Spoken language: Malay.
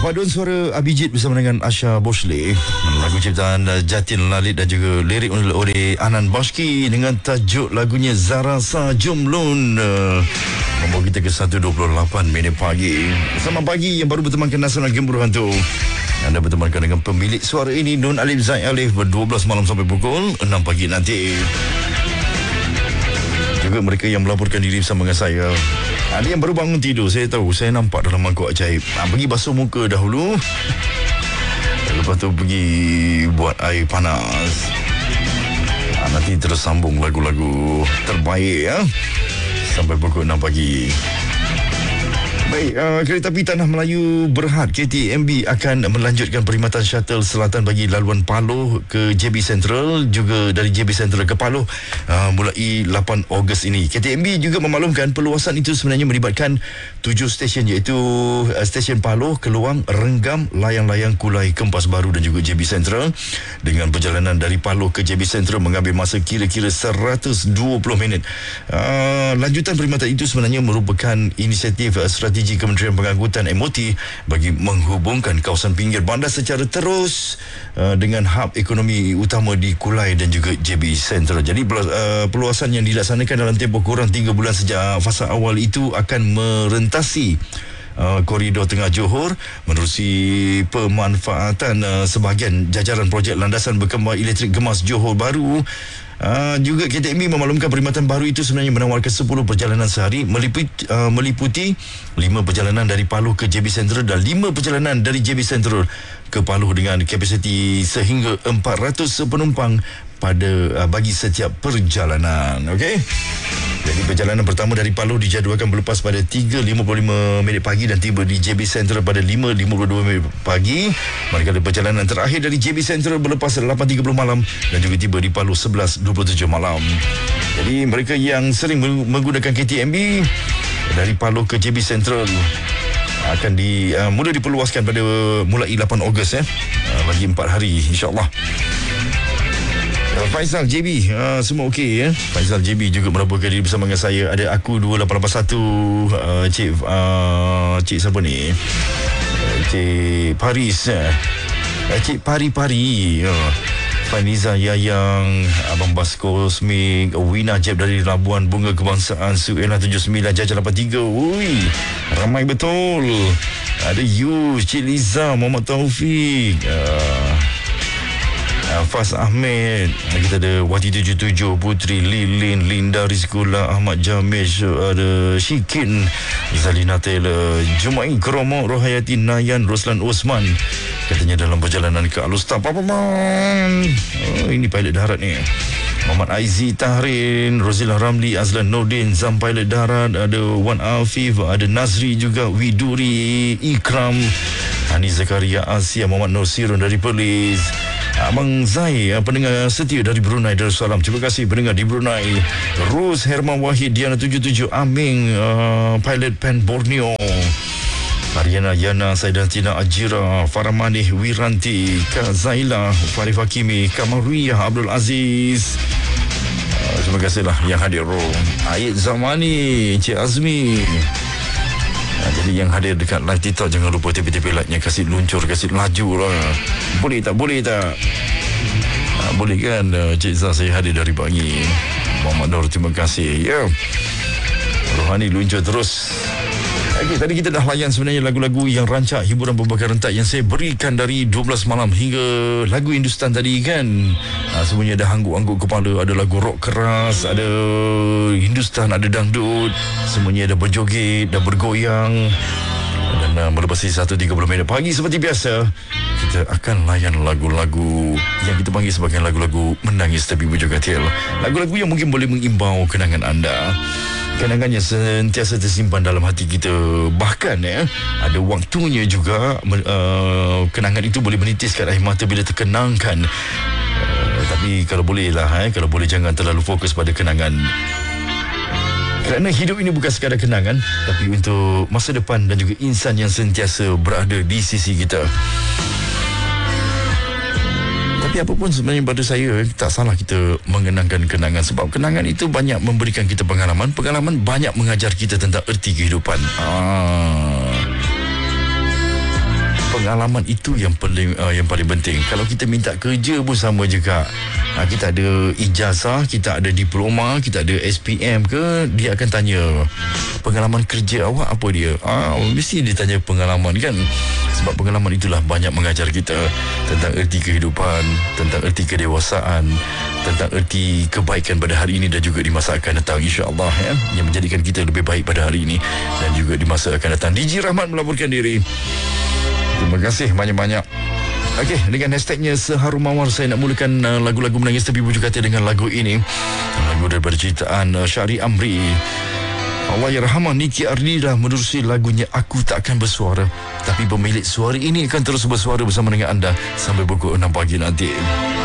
Paduan suara Abhijit bersama dengan Asha Bosle, lagu ciptaan Jatin Lalit dan juga lirik oleh Anan Bashki dengan tajuk lagunya Zara Sa Jumlun. Membawa kita ke 1.28 minit pagi. Selamat pagi yang baru bertemankan Nasional Gemuruh Hantu. Anda bertemankan dengan pemilik suara ini, Nun Alif Zaid Alif, ber-12 malam sampai pukul 6 pagi nanti. Juga mereka yang melaporkan diri bersama dengan saya. Ada yang baru bangun tidur, saya tahu, saya nampak dalam mangkuk ajaib. Pergi basuh muka dahulu, lepas tu pergi buat air panas. Nanti terus sambung lagu-lagu terbaik ya, sampai pukul 6 pagi. Baik, kereta api Tanah Melayu Berhad KTMB akan melanjutkan perkhidmatan shuttle selatan bagi laluan Paloh ke JB Central, juga dari JB Central ke Paloh mulai 8 Ogos ini. KTMB juga memaklumkan perluasan itu sebenarnya melibatkan 7 stesen, iaitu stesen Paloh, Keluang, Renggam, Layang-Layang, Kulai, Kempas Baru dan juga JB Central. Dengan perjalanan dari Paloh ke JB Central mengambil masa kira-kira 120 minit. Lanjutan perkhidmatan itu sebenarnya merupakan inisiatif strategi Kementerian Pengangkutan MOT bagi menghubungkan kawasan pinggir bandar secara terus dengan hub ekonomi utama di Kulai dan juga JB Central. Jadi perluasan yang dilaksanakan dalam tempoh kurang 3 bulan sejak fasa awal itu akan merentasi koridor Tengah Johor, menerusi pemanfaatan sebahagian jajaran projek landasan berkembar elektrik Gemas Johor Baru. Juga KTMB memaklumkan perkhidmatan baru itu sebenarnya menawarkan 10 perjalanan sehari, meliputi 5 perjalanan dari Paloh ke JB Central dan 5 perjalanan dari JB Central ke Paloh dengan kapasiti sehingga 400 penumpang pada bagi setiap perjalanan. Okey. Jadi perjalanan pertama dari Paloh dijadualkan berlepas pada 3.55 minit pagi dan tiba di JB Central pada 5.52 minit pagi. Manakala perjalanan terakhir dari JB Central berlepas 8.30 malam dan juga tiba di Paloh 11.27 malam. Jadi mereka yang sering menggunakan KTMB dari Paloh ke JB Central akan mula diperluaskan pada mulai 8 Ogos bagi 4 hari insya-Allah. Faizal JB, semua okey ya. Faizal JB juga melaporkan diri bersama dengan saya. Ada aku 2881, Cik siapa ni? Cik Paris, Cik Pari-Pari, Faniza Yayang, Abang Bas Kosmik, Wina Jeb dari Labuan Bunga Kebangsaan, Suela 79, Jajah 83. Ui, ramai betul. Ada Yus, Cik Liza, Muhammad Taufik, Fas Ahmed, kita ada Wati 77, Putri Lilin, Linda Rizkula, Ahmad Jamesh, ada Syikin, Zalina Taylor, Jumai Kromo, Rohayati Nayan, Roslan Osman, katanya dalam perjalanan ke Alustar Papaman. Ini pilot darat ni. Muhammad Aizi Tahrin, Rozila Ramli, Azlan Nordin, Zam pilot darat, ada Wan Afif, ada Nazri juga, Widuri Ikram, Hani Zakaria Asia, Muhammad Nur Sirun dari Perlis, Abang Zai, pendengar setia dari Brunei Darussalam. Terima kasih pendengar di Brunei. Ros Herman Wahid, Diana 77, Aming, pilot Pen Borneo, Ariana Yana, Saidatina Ajira, Farah Manih, Wiranti, Kak Zaila, Farif Hakimi, Kamariyah, Abdul Aziz. Terima kasihlah yang hadir. Aid Zamani, Encik Azmi. Jadi yang hadir dekat live TikTok, jangan lupa tepi-tepi like-nya, kasih luncur, kasih laju lah. Boleh tak? Boleh tak? Boleh kan? Cik Zah, saya hadir dari pagi. Muhammad Nur, terima kasih ya. Rohani luncur terus. Okey, tadi kita dah layan sebenarnya lagu-lagu yang rancak hiburan berbagai rentak yang saya berikan dari 12 malam hingga lagu Hindustan tadi kan. Semuanya ada angguk-angguk kepala, ada lagu rock keras, ada Hindustan, ada dangdut, semuanya ada berjoget dan bergoyang. Dan melepasi 1.30 minit pagi seperti biasa, kita akan layan lagu-lagu yang kita panggil sebagai lagu-lagu menangis tapi berjoget. Lagu-lagu yang mungkin boleh mengimbau kenangan anda, kenangan yang sentiasa tersimpan dalam hati kita. Bahkan ada waktunya juga kenangan itu boleh menitiskan air mata bila terkenangkan. Tapi kalau boleh lah, kalau boleh jangan terlalu fokus pada kenangan. Kerana hidup ini bukan sekadar kenangan, tapi untuk masa depan dan juga insan yang sentiasa berada di sisi kita. Tapi apapun sebenarnya pada saya, tak salah kita mengenangkan kenangan. Sebab kenangan itu banyak memberikan kita pengalaman. Pengalaman banyak mengajar kita tentang erti kehidupan. pengalaman itu yang paling penting. Kalau kita minta kerja pun sama juga. Kita ada ijazah, kita ada diploma, kita ada SPM ke, dia akan tanya pengalaman kerja awak apa dia. Mesti dia tanya pengalaman kan. Sebab pengalaman itulah banyak mengajar kita tentang erti kehidupan, tentang erti kedewasaan, tentang erti kebaikan pada hari ini dan juga di masa akan datang, insya-Allah, ya, yang menjadikan kita lebih baik pada hari ini dan juga di masa akan datang. DJ Rahmat melaporkan diri. Terima kasih banyak-banyak. Okey, dengan hashtagnya Seharum Mawar, saya nak mulakan lagu-lagu menangis tepi bujuk hati dengan lagu ini. Lagu daripada ciptaan Syahri Amri. Allahyarhamah Niki Ardila menerusi lagunya Aku Takkan Bersuara. Tapi pemilik suara ini akan terus bersuara bersama dengan anda sampai pukul 6 pagi nanti.